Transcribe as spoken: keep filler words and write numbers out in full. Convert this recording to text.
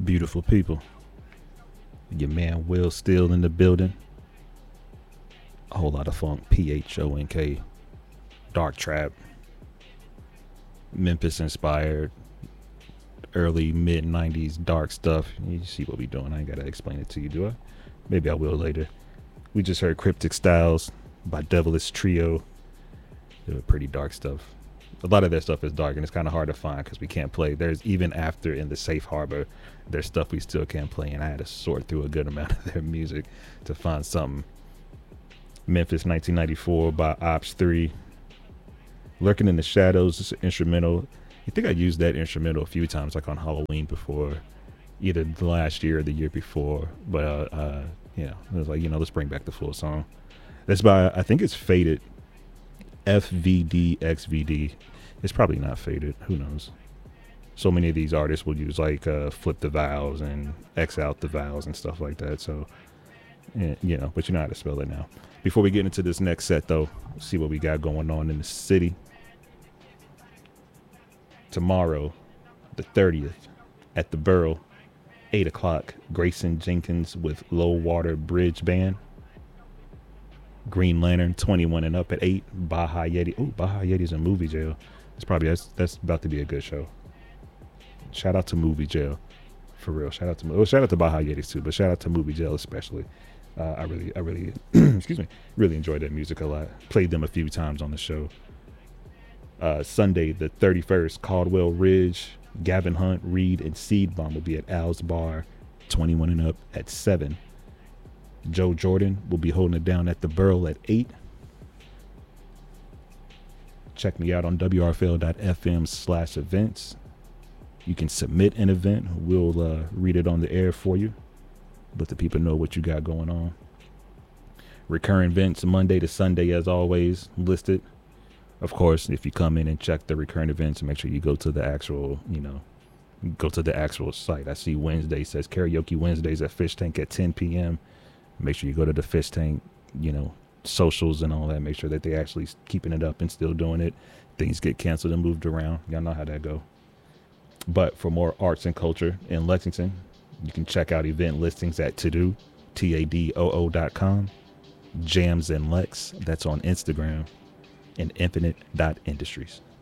Beautiful people. Your man Will still in the building. A whole lot of funk. P H O N K. Dark trap. Memphis inspired. Early mid nineties dark stuff. You see what we doing. I ain't gotta explain it to you, do I? Maybe I will later. We just heard Cryptic Styles by Devilish Trio. They were pretty dark stuff. A lot of their stuff is dark and it's kind of hard to find because we can't play. There's even after in the safe harbor, there's stuff we still can't play, and I had to sort through a good amount of their music to find something. Memphis nineteen ninety-four by Ops three. Lurking in the Shadows is an instrumental. I think I used that instrumental a few times, like on Halloween before, either the last year or the year before. But uh, uh, yeah, it was like, you know, let's bring back the full song. That's by, I think it's Faded. F V D X V D. It's probably not Faded. Who knows? So many of these artists will use like uh, flip the vowels and X out the vowels and stuff like that. So, yeah, you know, but you know how to spell it now. Before we get into this next set, though, see what we got going on in the city. Tomorrow, the thirtieth, at the Borough, eight o'clock, Grayson Jenkins with Low Water Bridge Band. Green Lantern, twenty-one and up at eight. Baja Yeti. Oh, Baja Yeti's in Movie Jail. It's probably, that's, that's about to be a good show. Shout out to Movie Jail. For real. Shout out to, well, shout out to Baja Yetis too, but shout out to Movie Jail especially. Uh, I really, I really, excuse me, really enjoyed that music a lot. Played them a few times on the show. Uh, Sunday, the thirty-first, Caldwell Ridge, Gavin Hunt, Reed, and Seed Bomb will be at Al's Bar, twenty-one and up at seven. Joe Jordan will be holding it down at the Borough at eight. Check me out on W R F L dot F M slash events. You can submit an event. We'll uh, read it on the air for you. Let the people know what you got going on. Recurring events Monday to Sunday, as always, listed. Of course, if you come in and check the recurrent events, make sure you go to the actual, you know, go to the actual site. I see Wednesday says Karaoke Wednesdays at Fish Tank at ten p.m. Make sure you go to the Fish Tank, you know, socials and all that. Make sure that they actually keeping it up and still doing it. Things get canceled and moved around. Y'all know how that go. But for more arts and culture in Lexington, you can check out event listings at Tadoo, T A D O O dot com, Jams and Lex, that's on Instagram, and infinite dot industries.